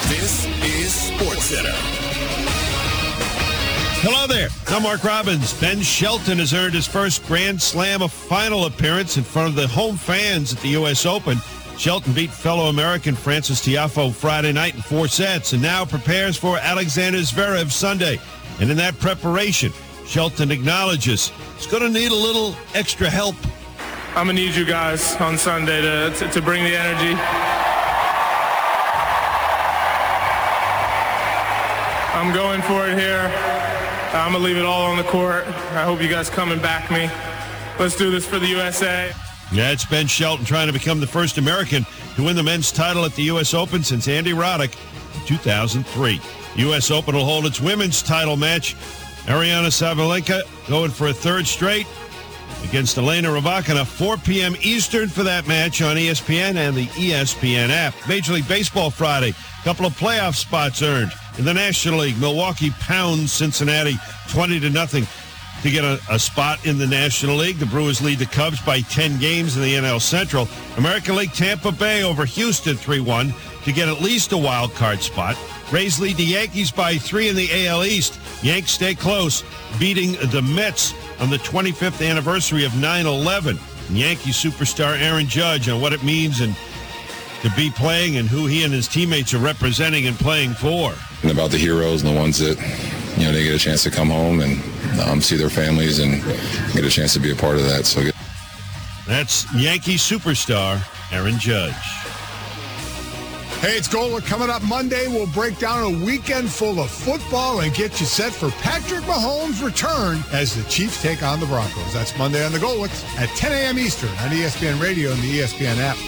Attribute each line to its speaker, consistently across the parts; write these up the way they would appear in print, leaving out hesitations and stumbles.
Speaker 1: This is SportsCenter.
Speaker 2: Hello there. I'm Mark Robbins. Ben Shelton has earned his first Grand Slam final appearance in front of the home fans at the U.S. Open. Shelton beat fellow American Francis Tiafoe Friday night in 4 sets and now prepares for Alexander Zverev Sunday. And in that preparation, Shelton acknowledges he's going to need a little extra help.
Speaker 3: I'm going to need you guys on Sunday to bring the energy. I'm going for it here. I'm going to leave it all on the court. I hope you guys come and back me. Let's do this for the USA.
Speaker 2: Yeah, it's Ben Shelton trying to become the first American to win the men's title at the U.S. Open since Andy Roddick in 2003. The U.S. Open will hold its women's title match. Ariana Sabalenka going for a third straight against Elena Rybakina, 4 p.m. Eastern for that match on ESPN and the ESPN app. Major League Baseball Friday, a couple of playoff spots earned. In the National League, Milwaukee pounds Cincinnati 20-0 to get a spot in the National League. The Brewers lead the Cubs by 10 games in the NL Central. American League, Tampa Bay over Houston 3-1 to get at least a wild card spot. Rays lead the Yankees by 3 in the AL East. Yanks stay close, beating the Mets on the 25th anniversary of 9/11. Yankee superstar Aaron Judge on what it means and to be playing and who he and his teammates are representing and playing for.
Speaker 4: And about the heroes and the ones that, they get a chance to come home and see their families and get a chance to be a part of that. So
Speaker 2: that's Yankee superstar Aaron Judge.
Speaker 5: Hey, it's Golic. Coming up Monday, we'll break down a weekend full of football and get you set for Patrick Mahomes' return as the Chiefs take on the Broncos. That's Monday on the Golic at 10 a.m. Eastern on ESPN Radio and the ESPN app.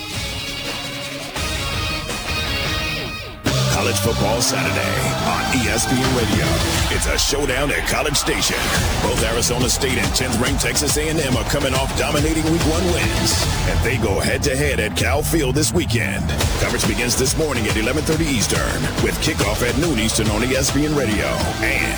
Speaker 1: College Football Saturday on ESPN Radio. It's a showdown at College Station. Both Arizona State and 10th-ranked Texas A&M are coming off dominating Week 1 wins, and they go head-to-head at Cal Field this weekend. Coverage begins this morning at 11:30 Eastern with kickoff at noon Eastern on ESPN Radio and